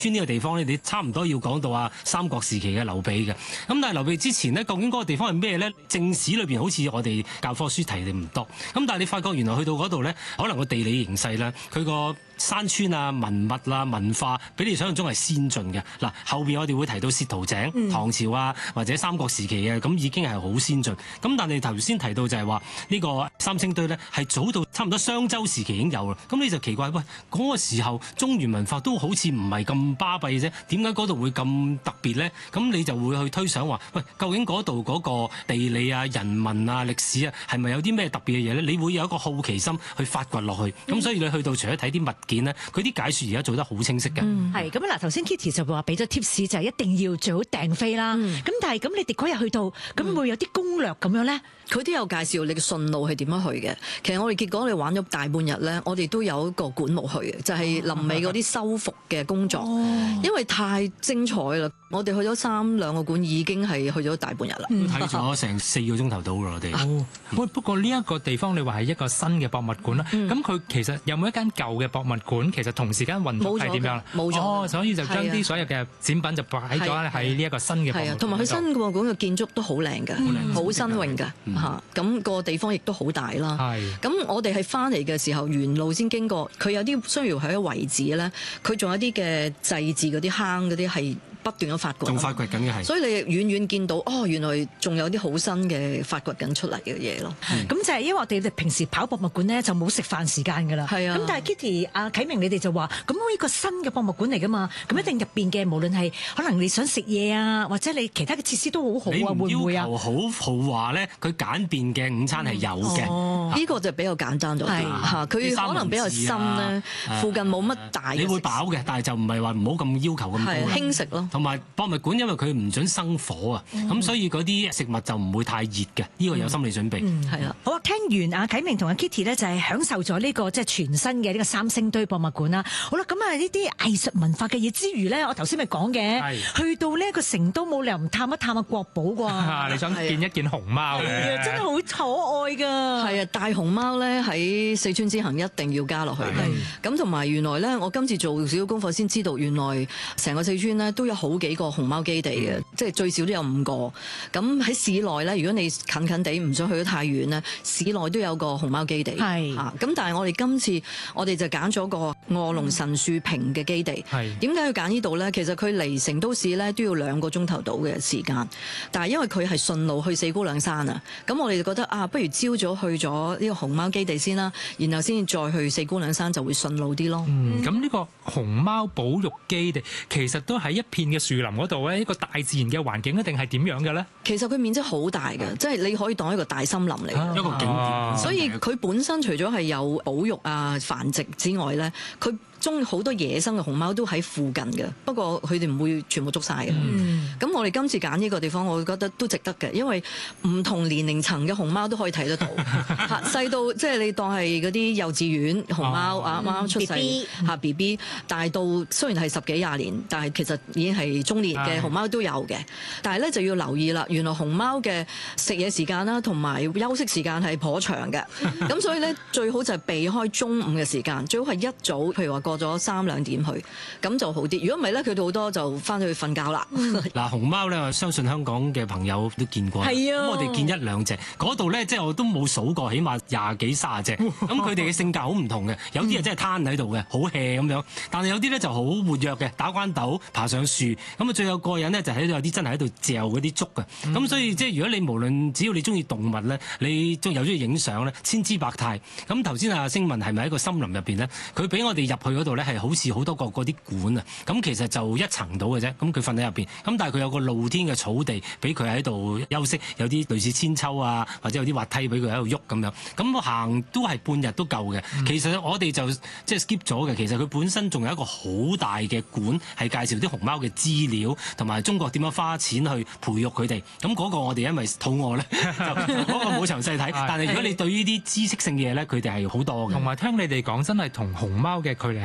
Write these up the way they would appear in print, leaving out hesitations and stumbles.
村呢個地方咧，你差唔多要講到三國時期嘅劉備嘅。咁但係劉備之前呢，究竟嗰個地方係咩咧？正史裏邊好似我哋教科書提嘅唔多。咁但係你發覺原來去到嗰度咧，可能個地理形勢啦，佢個山川啊、文物啊、文化，比你想象中係先進嘅。嗱，後邊我哋會提到薛屠井、唐朝啊，或者三國時期嘅，咁已經係好先進。咁但係頭先提到就係話呢個三星堆咧，係早到差唔多商周時期已經有啦。咁你就奇怪，喂，嗰個時候中原文化都好似唔係咁巴閉啫，點解嗰度會咁特別咧？咁你就會去推想話，喂，究竟嗰度嗰個地理啊、人文啊、歷史啊，係咪有啲咩特別嘅嘢咧？你會有一個好奇心去發掘落去。咁所以你去到除咗睇啲物件咧，佢啲解說而家做得好清晰嘅。 係咁嗱，頭先 Kitty 就話俾咗 tips，就係一定要最好訂飛啦。咁但係咁你哋嗰日去到，咁會有啲攻略咁樣咧？ 佢都有介紹你嘅順路係點樣去嘅。其實我哋結果我哋玩咗大半日咧，我哋都有一個館冇去嘅，就係臨尾嗰啲修復嘅工作，因為太精彩啦。我哋去咗3-2個館，已經係去咗大半日啦。 睇咗成4個鐘頭到啦，我哋。 不過呢一個地方你話係一個新嘅博物館啦，咁佢其實有冇一間舊嘅博物館？其實同時間運作係點樣？ 冇咗， 所以就將啲所有嘅展品就擺咗喺呢一個新嘅博物館。 同埋佢新嘅博物館嘅建築都好靚㗎，好新穎㗎嚇。咁個地方亦都好大啦。咁我哋係翻嚟嘅時候，沿路先經過，佢有啲需要喺遺址咧，佢仲有啲嘅祭祀嗰啲坑嗰啲係不斷咁發掘， 仲發掘緊嘅係。 所以你遠遠見到原來仲有啲好新嘅發掘緊出嚟嘅嘢咯。 咁就係因為我哋平時跑博物館咧就冇食飯時間㗎啦。係啊。咁但係 Kitty 啟明你哋就話，咁呢個新嘅博物館嚟㗎嘛，咁一定入邊嘅無論係可能你想食嘢啊，或者你其他嘅設施都好好啊，會唔會啊？ 你唔要求好豪華咧，佢簡便嘅午餐係有嘅。 呢個就比較簡單咗啲嚇，佢可能比較新咧，附近冇乜大。 你會飽嘅，但係就唔係話唔好咁要求咁高。 輕食咯。 同埋博物館因為佢唔準生火啊，咁所以嗰啲食物就唔會太熱嘅，呢個有心理準備。 係啦。 好啊，聽完啟明同阿 Kitty 咧就係享受咗呢個即係全新嘅呢個三星堆博物館啦。好啦，咁啊呢啲藝術文化嘅嘢之餘咧，我頭先咪講嘅，去到呢一個成都冇理由唔探一探阿國寶啩？ 你想見一見熊貓咧？ 真係好可愛㗎。 係啊，大熊貓咧喺四川之行一定要加落去嘅。咁同埋原來咧，我今次做少少功課先知道，原來成個四川咧都有好幾個熊貓基地嘅，即係最少都有5個。咁喺市內咧，如果你近近地唔想去得太遠咧，市內都有個熊貓基地。咁但係我哋今次我哋就揀咗個臥龍神樹坪嘅基地。點解要揀呢度咧？其實佢離成都市咧都要2個鐘頭到嘅時間，但係因為佢係順路去四姑娘山啊，咁我哋就覺得不如朝早去咗呢個熊貓基地先啦，然後先再去四姑娘山就會順路啲咯。 咁呢個熊貓保育基地其實都喺一片嘅樹林嗰度咧，一個大自然嘅環境一定係點樣嘅咧？其實佢面積好大嘅，即係你可以當一個大森林嚟， 一個景點。 所以佢本身除咗係有保育繁殖之外咧，佢好多野生嘅熊貓都喺附近嘅，不過佢哋唔會全部捉晒嘅。咁我哋今次揀呢個地方，我覺得都值得嘅，因為唔同年齡層嘅熊貓都可以睇得到。細到即係你當係嗰啲幼稚園熊貓啱啱出世BB，大到雖然係10幾20年，但係其實已經係中年嘅熊貓都有嘅。但係咧就要留意啦，原來熊貓嘅食嘢時間啦，同埋休息時間係頗長嘅。咁所以咧最好就係避開中午嘅時間，最好係一早，譬如話過咗3-2點去，咁就好啲。如果唔係咧，佢哋好多就翻去瞓覺啦。 嗱，熊貓咧，我相信香港嘅朋友都見過。係啊，咁我哋見1-2隻，嗰度咧即係我都冇數過，起碼20幾30隻。咁佢哋嘅性格好唔同嘅，有啲係真係攤喺度嘅，好 hea 咁樣。但係有啲咧就好活躍嘅，打關鬥、爬上樹。咁啊，最有過癮咧就喺度有啲真係喺度嚼嗰啲竹嘅。咁所以即係如果你無論只要你中意動物咧，你又中意影相咧，千姿百態。咁頭先阿星文係咪喺個森林入邊咧？佢俾我哋入去嗰度咧係好似好多個嗰啲館啊。咁其實就1層到嘅啫。咁佢瞓喺入邊。咁但係佢有個露天嘅草地俾佢喺度休息，有啲類似千秋啊，或者有啲滑梯俾佢喺度喐咁樣。咁行都係半日都夠嘅。其實我哋就即係 skip 咗嘅。其實佢本身仲有一個好大嘅館，係介紹啲熊貓嘅資料，同埋中國點樣花錢去培育佢哋。咁嗰個我哋因為肚餓咧，就嗰個冇詳細睇。但係如果你對呢啲知識性嘅嘢咧，佢哋係好多嘅。 同埋聽你哋講，真係同熊貓嘅距離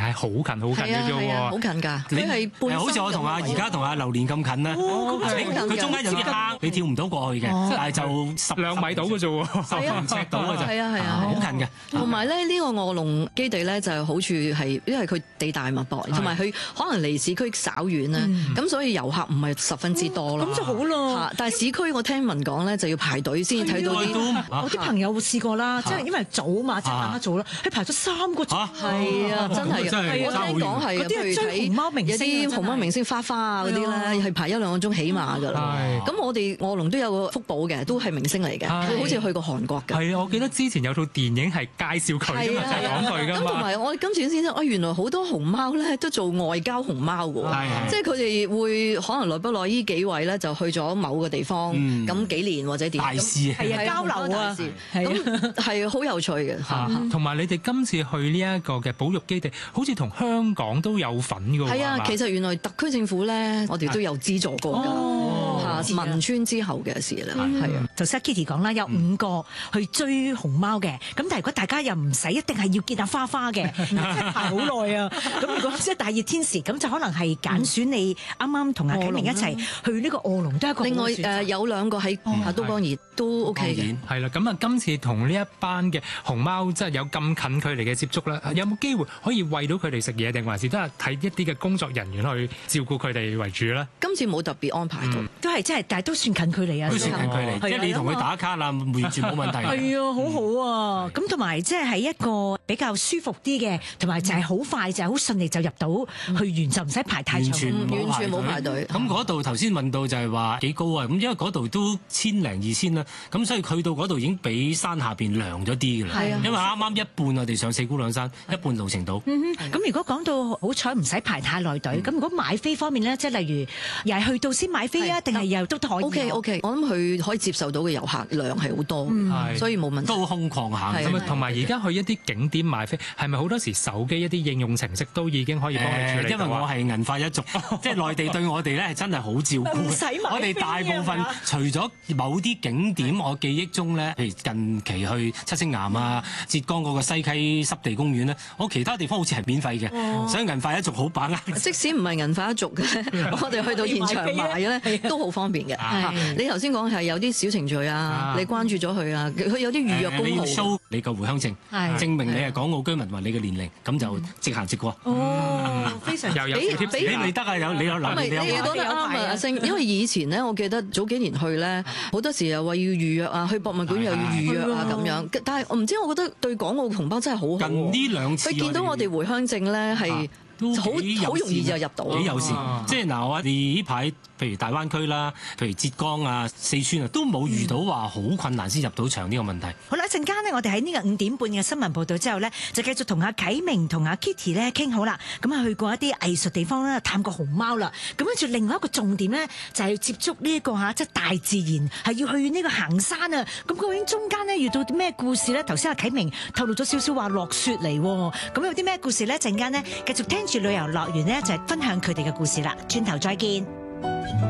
係好近嘅啫喎， 好近㗎。佢係半好似我而家同阿榴蓮咁近啦。佢中間有啲坑，你跳唔到過去嘅，但係就 2米到嘅啫喎，10尺到嘅啫。 係啊， 好近嘅。 同埋咧，呢個臥龍基地咧就係好處係，因為佢地大物博，同埋佢可能離市區稍遠啦，咁所以遊客唔係十分之多咯。 咁就好咯。 但係市區我聽聞講咧就要排隊先睇到啲。 我啲朋友試過啦，即係因為早嘛，即係晚黑早啦，佢排咗3個鐘。 係啊，真係我聽講係嗰啲係追熊貓明星， 有啲熊貓明星花啊嗰啲咧係排1-2個鐘起碼㗎啦。咁我哋臥龍都有個福寶嘅，都係明星嚟嘅，佢好似去過韓國嘅。 係啊，我記得之前有套電影係介紹佢㗎嘛，就係講佢㗎嘛。 咁同埋我今次先知，原來好多熊貓咧都做外交熊貓㗎，即係佢哋會可能耐不耐呢幾位咧就去咗某個地方，咁幾年或者點？ 大使係啊，交流啊， 咁係好有趣嘅。 同埋你哋今次去呢一個嘅保育基地，好似同香港都有份㗎喎。 係啊，其實原來特區政府咧，我哋都有資助過㗎。汶川之後嘅事啦，係啊。 頭先 Kitty 講啦，有5個去追熊貓嘅，咁但係如果大家又唔使一定係要見下花花嘅，即係排好耐啊。咁如果即係大熱天時，咁就可能係揀選你啱啱同阿啟明一齊去呢個臥龍都係一個。 另外有2個喺都江堰都 OK 嘅。 係啦，咁啊今次同呢一班嘅熊貓即係有咁近距離嘅接觸啦，有冇機會可以餵到佢哋食嘢，定還是都係睇一啲嘅工作人員去照顧佢哋為主咧？ 今次冇特別安排到， 都係即係，但係都算近距離啊。 都算近距離，即係你同佢打卡啦，完全冇問題。 係啊，好好啊。咁同埋即係喺一個比較舒服啲嘅，同埋就係好快就係好順利就入到去完，就唔使排太長。 完全冇排隊。 咁嗰度頭先問到就係話幾高啊？咁因為嗰度都1000零2000啦，咁所以去到嗰度已經比山下邊涼咗啲㗎啦。因為啱啱一半我哋上4姑娘山，一半路程到。 咁如果講到好彩唔使排太耐隊，咁如果買飛方面咧，即係例如又係去到先買飛啊，定係又都可以 ？OK，我諗佢可以接受到嘅遊客量係好多，所以冇問題。 都空曠行。 同埋而家去一啲景點買飛，係咪好多時手機一啲應用程式都已經可以幫你處理？ 因為我係銀髮一族，即係內地對我哋咧係真係好照顧。我哋大部分除咗某啲景點，我記憶中咧，譬如近期去七星岩啊、浙江嗰個西溪濕地公園咧，我其他地方好似係免費嘅，所以銀髮一族好把握。 即使唔係銀髮一族嘅，我哋去到現場買咧都好方便嘅。你頭先講係有啲小程序啊，你關注咗佢啊，佢有啲預約工號。 你要 show 你個回鄉證，證明你係港澳居民或你嘅年齡，咁就直行直過。 非常又有貼士， 你得啊，你有諗， 你講得啱啊，阿星。因為以前咧，我記得早幾年去咧，好多時又話要預約啊，去博物館又要預約啊咁樣。但係我唔知，我覺得對港澳同胞真係好好。 近呢2次， 佢見到我哋回鄉證咧係。好容易就入到， 幾友善。即係嗱，我哋呢排譬如大灣區啦，譬如浙江啊、四川啊，都冇遇到話好困難先入到場呢個問題。 好啦，一陣間呢，我哋喺呢個5點半嘅新聞報導之後呢，就繼續同阿啟明同阿 Kitty 咧傾好啦。咁啊，去過一啲藝術地方啦，探過熊貓啦。咁跟住另外一個重點呢，就係接觸呢一個即係大自然，係要去呢個行山啊。咁究竟中間呢，遇到啲咩故事呢？頭先阿啟明透露咗少少話落雪嚟喎。咁有啲咩故事呢？陣間呢，繼續聽住旅遊樂園呢，就係分享佢哋嘅故事啦。轉頭再見。